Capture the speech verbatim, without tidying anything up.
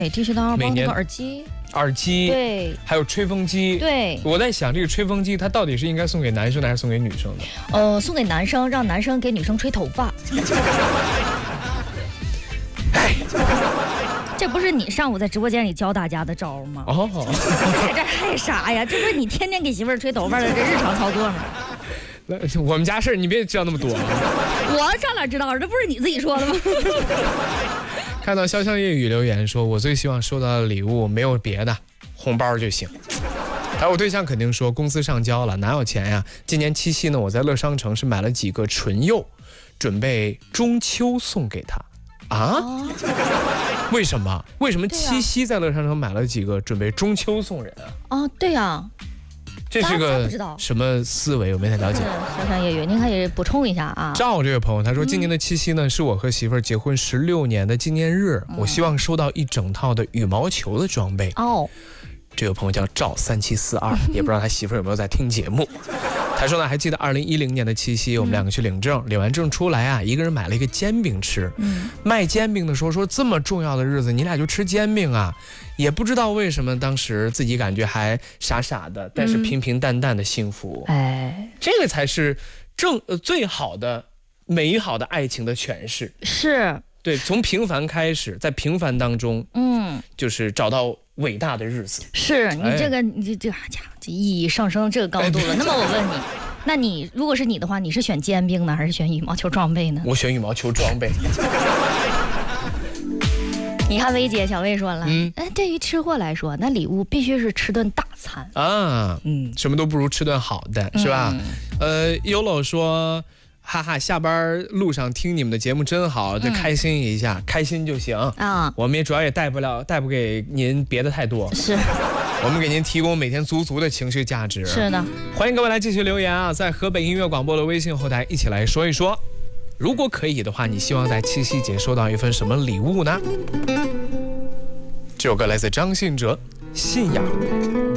哎，剃须刀， 每年包括那个耳机， 耳机， 对， 还有吹风机。 对， 我在想，这个吹风机它到底是应该送给男生的还是送给女生的？ 呃，送给男生，让男生给女生吹头发。 哎， 这不是你上午在直播间里教大家的招吗？ 哦， 在这害啥呀？这不是你天天给媳妇儿吹头发的这日常操作吗？ 我们家事儿你别知道那么多啊。 我上哪知道？这不是你自己说的吗？ 看到潇湘夜雨留言说，我最希望收到的礼物没有别的，红包就行。还有我对象肯定说，公司上交了，哪有钱呀？今年七夕呢，我在乐商城是买了几个唇釉，准备中秋送给他。啊？哦、为什么？为什么七夕在乐商城买了几个，准备中秋送人啊？ 哦，对呀、啊。 这是个什么思维？我没太了解。 潇湘夜雨，您可以补充一下啊。 赵这位朋友他说，今年的七夕呢，是我和媳妇儿结婚十六年的纪念日，嗯、我希望收到一整套的羽毛球的装备。哦，这位朋友叫赵三七四二，也不知道他媳妇儿有没有在听节目。他说呢，还记得二零一零年的七夕，我们两个去领证，领完证出来啊，一个人买了一个煎饼吃。嗯，卖煎饼的时候说，这么重要的日子，你俩就吃煎饼啊？也不知道为什么，当时自己感觉还傻傻的，但是平平淡淡的幸福。哎，这个才是正呃最好的、美好的爱情的诠释。 是。 对，从平凡开始，在平凡当中，嗯，就是找到伟大的日子。 是你这个，哎、你这家伙这意义上升这个高度了。哎、那么我问你，那你如果是你的话，你是选煎饼呢，还是选羽毛球装备呢？ 我选羽毛球装备。 你看薇姐，小薇说了，嗯，哎，对于吃货来说，那礼物必须是吃顿大餐啊，嗯，什么都不如吃顿好的，是吧？嗯、呃 ，Yolo 说。哈哈，下班路上听你们的节目真好，就开心一下，嗯、开心就行啊。我们也主要也带不了，带不给您别的太多， 是， 我们给您提供每天足足的情绪价值。 是的， 欢迎各位来继续留言啊，在河北音乐广播的微信后台一起来说一说，如果可以的话，你希望在七夕节收到一份什么礼物呢？这首歌来自张信哲，《信仰》。